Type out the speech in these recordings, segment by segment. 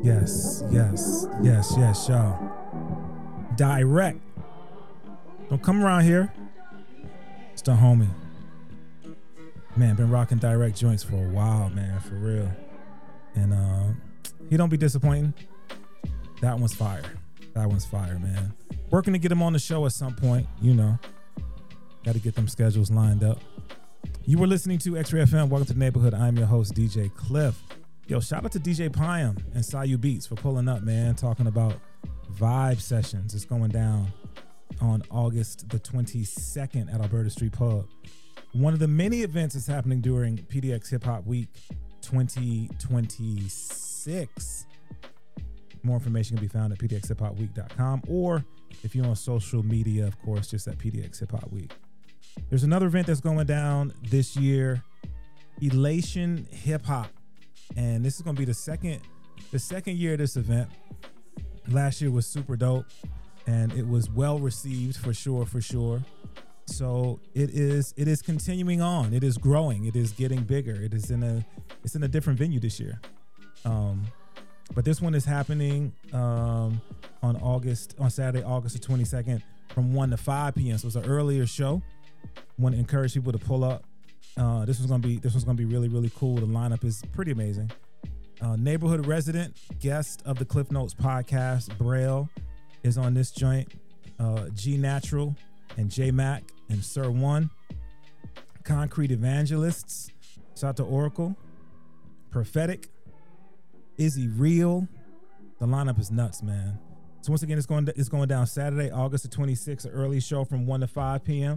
Yes, y'all. Direct. Don't come around here. It's the homie. Man, been rocking direct joints for a while, man, for real. And he don't be disappointing. That one's fire. That one's fire, man. Working to get him on the show at some point, you know. Got to get them schedules lined up. You were listening to X-Ray FM. Welcome to the neighborhood. I'm your host, DJ Cliff. Yo, shout out to DJ Pyam and Sayu Beats for pulling up, man, talking about Vibe Sessions. It's going down on August the 22nd at Alberta Street Pub. One of the many events that's happening during PDX Hip Hop Week 2026. More information can be found at pdxhiphopweek.com, or if you're on social media, of course, just at PDX Hip Hop Week. There's another event that's going down this year, Elation Hip Hop. And this is going to be the second year of this event. Last year was super dope, and it was well received for sure. So it is continuing on. It is growing. It is getting bigger. It's in a different venue this year. But this one is happening on Saturday, August the 22nd from 1 to 5 p.m. So it's an earlier show. Want to encourage people to pull up. This one's gonna be really, really cool. The lineup is pretty amazing. Neighborhood resident, guest of the Cliff Notes podcast, Braille, is on this joint. G Natural and J Mac and Sir One. Concrete Evangelists, shout out to Oracle. Prophetic, Izzy Real. The lineup is nuts, man. So once again, it's going down Saturday, August the 26th, an early show from 1 to 5 p.m.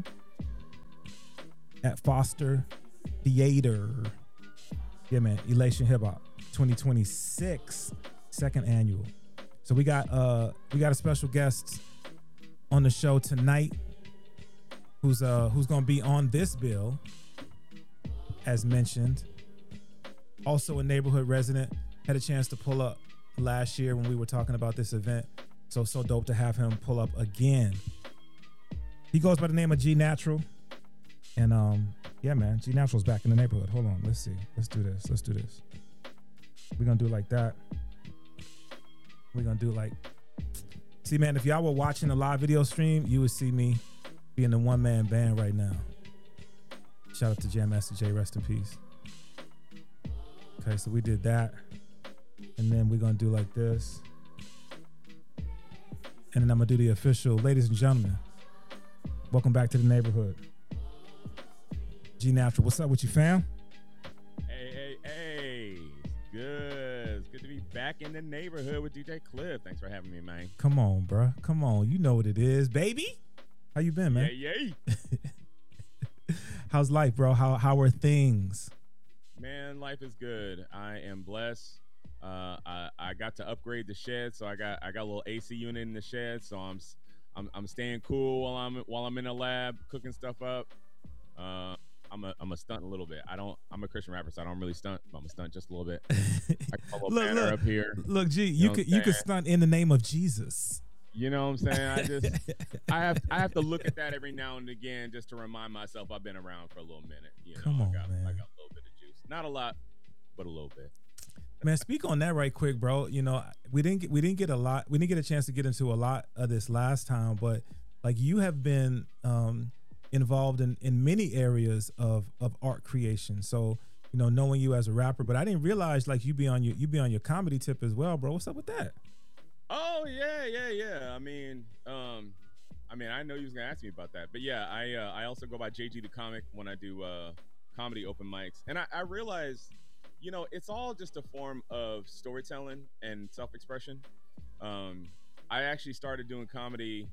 at Foster Theater. Yeah, man. Elation Hip Hop 2026, second annual. So we got a special guest on the show tonight who's gonna be on this bill, as mentioned. Also a neighborhood resident. Had a chance to pull up last year when we were talking about this event. So dope to have him pull up again. He goes by the name of G Natural. And yeah, man, G Natural's back in the neighborhood. Hold on, let's see. Let's do this. We're gonna do it like that. We're gonna do it like. See, man, if y'all were watching the live video stream, you would see me being the one-man band right now. Shout out to Jam Master Jay, rest in peace. Okay, so we did that. And then we're gonna do like this. And then I'm gonna do the official, ladies and gentlemen, welcome back to the neighborhood. G Natural, what's up with you, fam? Hey. Good. It's good to be back in the neighborhood with DJ Cliff. Thanks for having me, man. Come on, bro. Come on. You know what it is, baby. How you been, man? Yay. How's life, bro? How are things? Man, life is good. I am blessed. I got to upgrade the shed, so I got a little AC unit in the shed, so I'm staying cool while I'm in the lab cooking stuff up. I'm a stunt a little bit. I'm a Christian rapper, so I don't really stunt, but I'm a stunt just a little bit. I got a little banner up here. Look, G, you could stunt in the name of Jesus. You know what I'm saying? I have to look at that every now and again just to remind myself I've been around for a little minute. Come on, man. man. I got a little bit of juice. Not a lot, but a little bit. Man, speak on that right quick, bro. You know, we didn't get a chance to get into a lot of this last time, but like you have been involved in many areas of art creation. So, you know, knowing you as a rapper, but I didn't realize like you be on your comedy tip as well, bro. What's up with that? Oh yeah. I mean, I know you was gonna ask me about that, but yeah, I also go by JG the Comic when I do comedy open mics, and I realize, you know, it's all just a form of storytelling and self-expression. I actually started doing comedy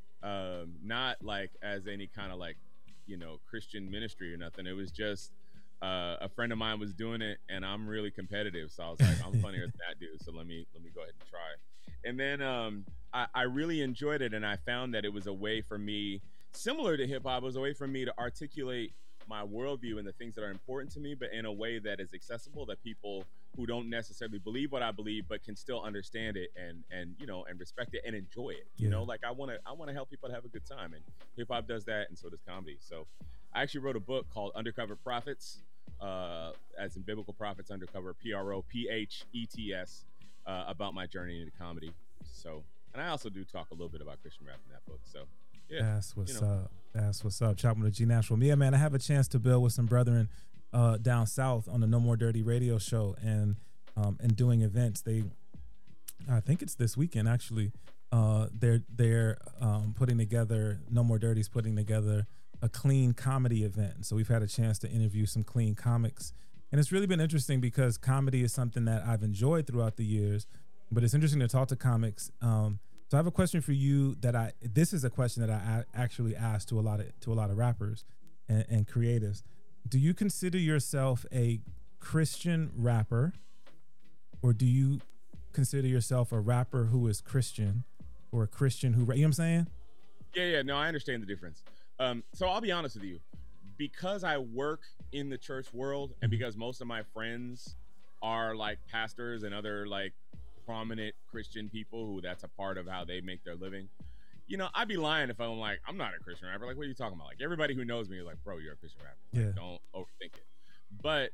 not like as any kind of like, you know, Christian ministry or nothing. It was just a friend of mine was doing it, and I'm really competitive, so I was like, I'm funnier than that dude, so let me go ahead and try. And then I really enjoyed it, and I found that it was a way for me, similar to hip hop, it was a way for me to articulate my worldview and the things that are important to me, but in a way that is accessible, that people who don't necessarily believe what I believe but can still understand it and you know, and respect it and enjoy it. You know, like I want to help people to have a good time, and hip hop does that, and so does comedy. So I actually wrote a book called Undercover Prophets, as in biblical prophets undercover, PROPHETS. about my journey into comedy. So, and I also do talk a little bit about Christian rap in that book. So, yeah, that's what's up. That's what's up. Chopping with G Natural. Yeah, man, I have a chance to build with some brethren down south on the No More Dirty radio show and doing events. I think it's this weekend actually. They're putting together, No More Dirty's putting together a clean comedy event. So we've had a chance to interview some clean comics. And it's really been interesting because comedy is something that I've enjoyed throughout the years, but it's interesting to talk to comics. So I have a question for you this is a question that I actually asked to a lot of rappers and creatives. Do you consider yourself a Christian rapper, or do you consider yourself a rapper who is Christian, or a Christian who, you know what I'm saying? Yeah. No, I understand the difference. So I'll be honest with you, because I work in the church world and because most of my friends are like pastors and other like prominent Christian people who that's a part of how they make their living. You know, I'd be lying if I'm like, I'm not a Christian rapper. Like, what are you talking about? Like, everybody who knows me is like, bro, you're a Christian rapper. Like, don't overthink it. But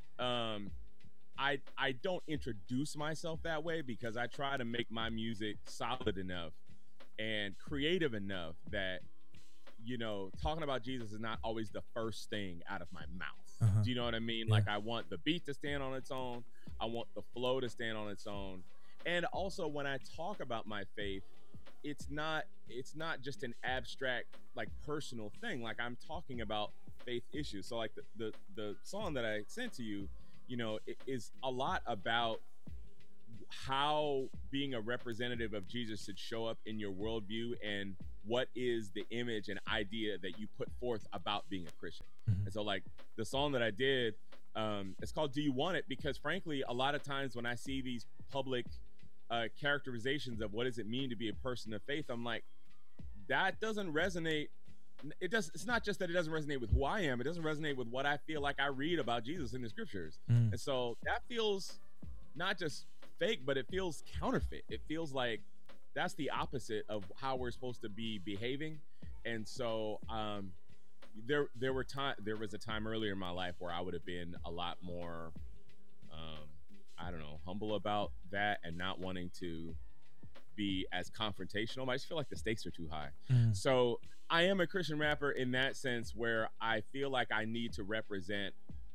I don't introduce myself that way because I try to make my music solid enough and creative enough that, you know, talking about Jesus is not always the first thing out of my mouth. Do you know what I mean? Yeah. Like, I want the beat to stand on its own. I want the flow to stand on its own. And also, when I talk about my faith, it's not just an abstract, like, personal thing. Like, I'm talking about faith issues. So, like, the song that I sent to you, you know, it is a lot about how being a representative of Jesus should show up in your worldview and what is the image and idea that you put forth about being a Christian. And so, like, the song that I did, it's called Do You Want It? Because frankly, a lot of times when I see these public characterizations of what does it mean to be a person of faith, I'm like, that doesn't resonate. It's not just that it doesn't resonate with who I am. It doesn't resonate with what I feel like I read about Jesus in the scriptures. And so that feels not just fake, but it feels counterfeit. It feels like that's the opposite of how we're supposed to be behaving. And so there was a time earlier in my life where I would have been a lot more I don't know, humble about that and not wanting to be as confrontational. I just feel like the stakes are too high. So I am a Christian rapper in that sense where I feel like I need to represent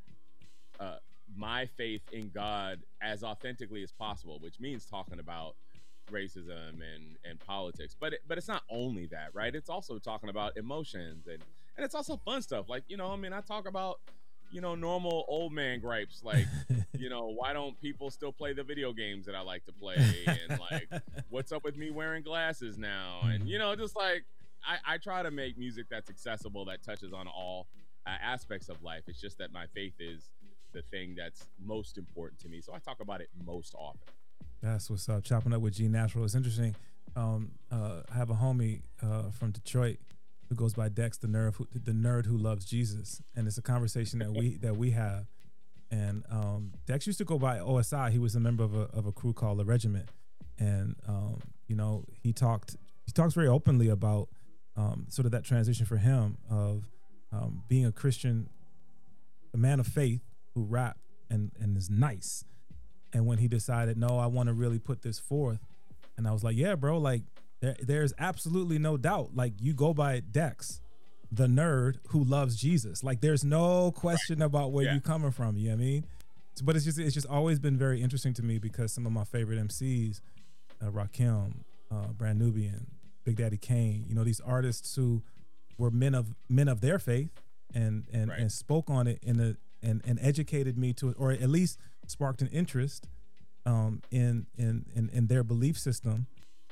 my faith in God as authentically as possible, which means talking about racism and politics. But it's not only that, right? It's also talking about emotions and it's also fun stuff. Like, you know, I mean, I talk about, you know, normal old man gripes, like, you know, why don't people still play the video games that I like to play? And like, what's up with me wearing glasses now? And, you know, just like, I try to make music that's accessible, that touches on all aspects of life. It's just that my faith is the thing that's most important to me. So I talk about it most often. That's what's up. Chopping Up with G Natural. It's interesting. I have a homie from Detroit who goes by Dex, the nerd who loves Jesus, and it's a conversation that we have. And Dex used to go by OSI. He was a member of a crew called The Regiment, and you know, he talks very openly about sort of that transition for him of being a Christian, a man of faith who rap and is nice. And when he decided, no, I want to really put this forth, and I was like, yeah, bro, like. There's absolutely no doubt. Like, you go by Dex, the nerd who loves Jesus. Like, there's no question about where you're coming from. You know what I mean? But it's just always been very interesting to me because some of my favorite MCs, Rakim, Brand Nubian, Big Daddy Kane, you know, these artists who were men of their faith and spoke on it and educated me to it, or at least sparked an interest in their belief system.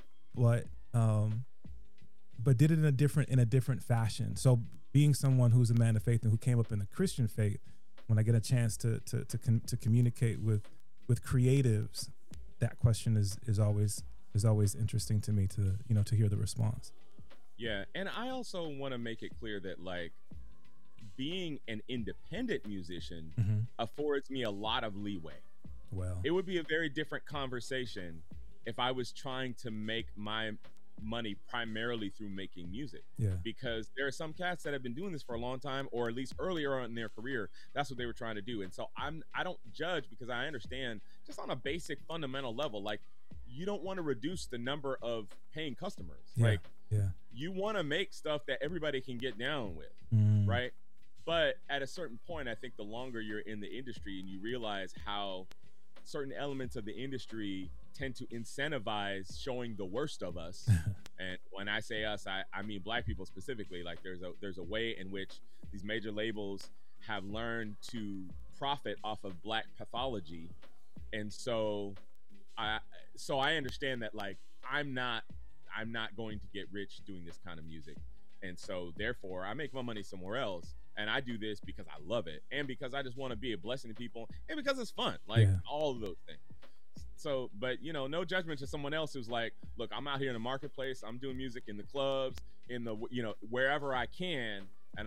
But did it in a different fashion. So being someone who's a man of faith and who came up in the Christian faith, when I get a chance to communicate with creatives, that question is always interesting to me to hear the response. Yeah, and I also want to make it clear that, like, being an independent musician affords me a lot of leeway. Well, it would be a very different conversation if I was trying to make my money primarily through making music. Yeah. Because there are some cats that have been doing this for a long time, or at least earlier on in their career, that's what they were trying to do. And so I don't judge, because I understand just on a basic fundamental level, like, you don't want to reduce the number of paying customers. Yeah, Like, yeah. you want to make stuff that everybody can get down with, Mm. right? But at a certain point, I think the longer you're in the industry and you realize how certain elements of the industry tend to incentivize showing the worst of us. And when I say us, I mean black people specifically. Like, there's a way in which these major labels have learned to profit off of black pathology. And so I understand that, like, I'm not going to get rich doing this kind of music. And so therefore I make my money somewhere else. And I do this because I love it, and because I just want to be a blessing to people, and because it's fun, like all of those things. So, but no judgment to someone else who's like, look, I'm out here in the marketplace, I'm doing music in the clubs, in the wherever I can, and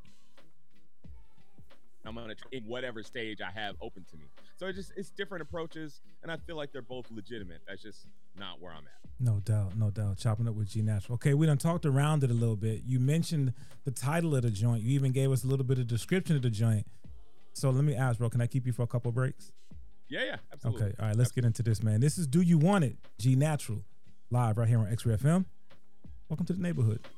I'm gonna try in whatever stage I have open to me. So it's different approaches, and I feel like they're both legitimate. That's just not where I'm at. No doubt, no doubt. Chopping up with G Natural. Okay, we done talked around it a little bit. You mentioned the title of the joint. You even gave us a little bit of description of the joint. So let me ask, bro, can I keep you for a couple of breaks? Yeah, absolutely. Okay, all right, let's get into this, man. This is Do You Want It, G Natural, live right here on X-Ray FM. Welcome to the neighborhood.